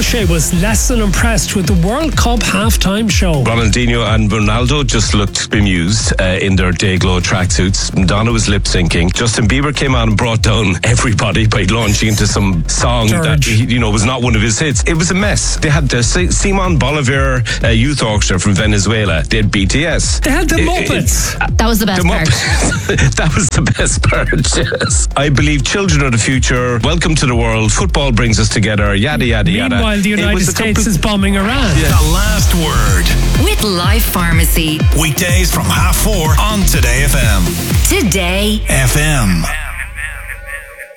O'Shea was less than impressed with the World Cup halftime show. Ronaldinho and Ronaldo just looked bemused in their Dayglow tracksuits. Madonna was lip syncing. Justin Bieber came out and brought down everybody by launching into some song that was not one of his hits. It was a mess. They had the Simon Bolivar Youth Orchestra from Venezuela. They had BTS. They had the Muppets. That was the best part. That was the best part, yes. I believe children are the future. Welcome to the world. Football brings us together. Yada, yada, yada. Meanwhile, the United States is bombing Iran. Yeah. The Last Word. With Life Pharmacy. Weekdays from 4:30 on Today FM. Today FM.